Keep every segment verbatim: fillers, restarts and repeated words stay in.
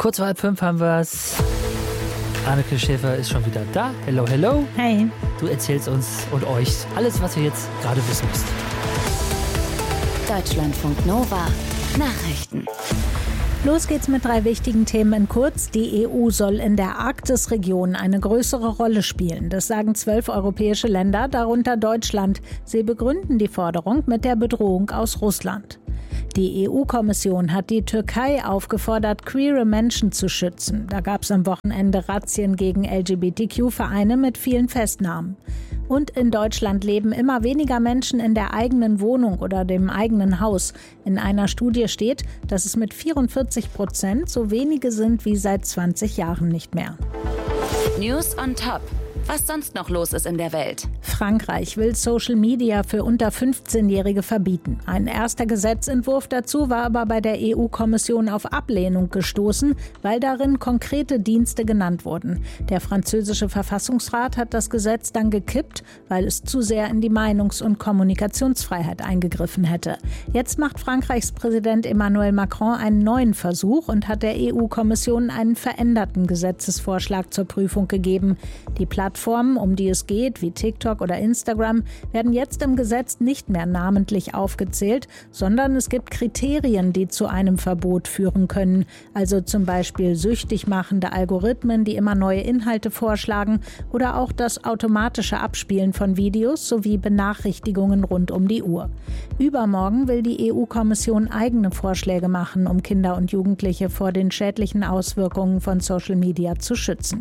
Kurz vor halb fünf haben wir es. Anneke Schäfer ist schon wieder da. Hello, hello. Hey. Du erzählst uns und euch alles, was ihr jetzt gerade wissen müsst. Deutschlandfunk Nova. Nachrichten. Los geht's mit drei wichtigen Themen in kurz. Die E U soll in der Arktisregion eine größere Rolle spielen. Das sagen zwölf europäische Länder, darunter Deutschland. Sie begründen die Forderung mit der Bedrohung aus Russland. Die E U-Kommission hat die Türkei aufgefordert, queere Menschen zu schützen. Da gab es am Wochenende Razzien gegen L G B T Q-Vereine mit vielen Festnahmen. Und in Deutschland leben immer weniger Menschen in der eigenen Wohnung oder dem eigenen Haus. In einer Studie steht, dass es mit vierundvierzig Prozent so wenige sind wie seit zwanzig Jahren nicht mehr. News on Top. Was sonst noch los ist in der Welt. Frankreich will Social Media für unter fünfzehnjährige verbieten. Ein erster Gesetzentwurf dazu war aber bei der E U-Kommission auf Ablehnung gestoßen, weil darin konkrete Dienste genannt wurden. Der französische Verfassungsrat hat das Gesetz dann gekippt, weil es zu sehr in die Meinungs- und Kommunikationsfreiheit eingegriffen hätte. Jetzt macht Frankreichs Präsident Emmanuel Macron einen neuen Versuch und hat der E U-Kommission einen veränderten Gesetzesvorschlag zur Prüfung gegeben. Die Plattformen, um die es geht, wie TikTok oder Instagram, werden jetzt im Gesetz nicht mehr namentlich aufgezählt, sondern es gibt Kriterien, die zu einem Verbot führen können. Also zum Beispiel süchtig machende Algorithmen, die immer neue Inhalte vorschlagen, oder auch das automatische Abspielen von Videos sowie Benachrichtigungen rund um die Uhr. Übermorgen will die E U-Kommission eigene Vorschläge machen, um Kinder und Jugendliche vor den schädlichen Auswirkungen von Social Media zu schützen.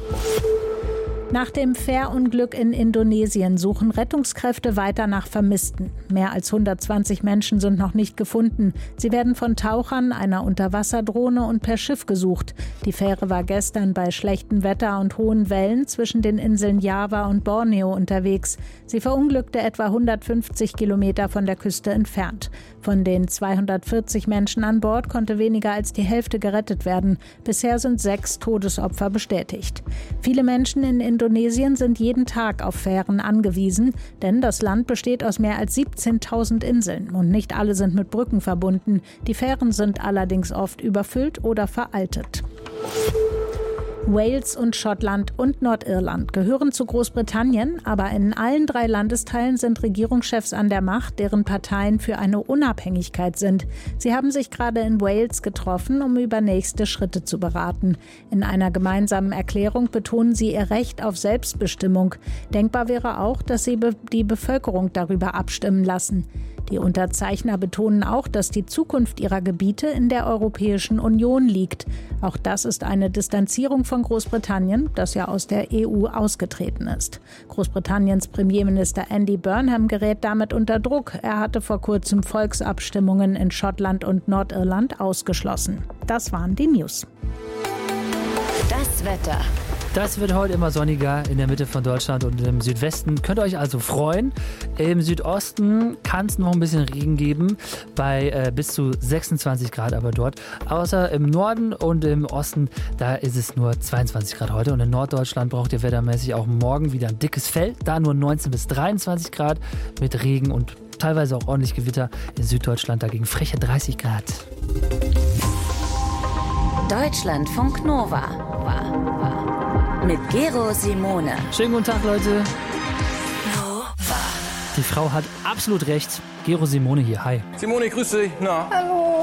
Nach dem Fährunglück in Indonesien suchen Rettungskräfte weiter nach Vermissten. Mehr als hundertzwanzig Menschen sind noch nicht gefunden. Sie werden von Tauchern, einer Unterwasserdrohne und per Schiff gesucht. Die Fähre war gestern bei schlechtem Wetter und hohen Wellen zwischen den Inseln Java und Borneo unterwegs. Sie verunglückte etwa hundertfünfzig Kilometer von der Küste entfernt. Von den zweihundertvierzig Menschen an Bord konnte weniger als die Hälfte gerettet werden. Bisher sind sechs Todesopfer bestätigt. Viele Menschen in Indonesien sind jeden Tag auf Fähren angewiesen, denn das Land besteht aus mehr als siebzehntausend Inseln und nicht alle sind mit Brücken verbunden. Die Fähren sind allerdings oft überfüllt oder veraltet. Wales und Schottland und Nordirland gehören zu Großbritannien, aber in allen drei Landesteilen sind Regierungschefs an der Macht, deren Parteien für eine Unabhängigkeit sind. Sie haben sich gerade in Wales getroffen, um über nächste Schritte zu beraten. In einer gemeinsamen Erklärung betonen sie ihr Recht auf Selbstbestimmung. Denkbar wäre auch, dass sie be- die Bevölkerung darüber abstimmen lassen. Die Unterzeichner betonen auch, dass die Zukunft ihrer Gebiete in der Europäischen Union liegt. Auch das ist eine Distanzierung von Großbritannien, das ja aus der E U ausgetreten ist. Großbritanniens Premierminister Andy Burnham gerät damit unter Druck. Er hatte vor kurzem Volksabstimmungen in Schottland und Nordirland ausgeschlossen. Das waren die News. Das Wetter. Das wird heute immer sonniger in der Mitte von Deutschland und im Südwesten. Könnt ihr euch also freuen. Im Südosten kann es noch ein bisschen Regen geben, bei äh, bis zu sechsundzwanzig Grad aber dort. Außer im Norden und im Osten, da ist es nur zweiundzwanzig Grad heute. Und in Norddeutschland braucht ihr wettermäßig auch morgen wieder ein dickes Fell. Da nur neunzehn bis dreiundzwanzig Grad mit Regen und teilweise auch ordentlich Gewitter. In Süddeutschland dagegen freche dreißig Grad. Deutschlandfunk Nova. Mit Gero Simone. Schönen guten Tag, Leute. Die Frau hat absolut recht. Gero Simone hier, hi. Simone, grüß dich. Na? Hallo.